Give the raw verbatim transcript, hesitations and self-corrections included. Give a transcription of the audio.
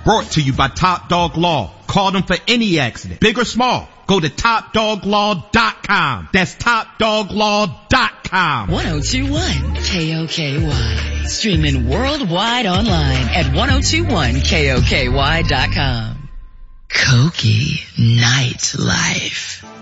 Brought to you by Top Dog Law. Call them for any accident, big or small. Go to top dog law dot com. That's top dog law dot com. ten twenty-one K O K Y. Streaming worldwide online at ten twenty-one K O K Y dot com. Koki Nightlife.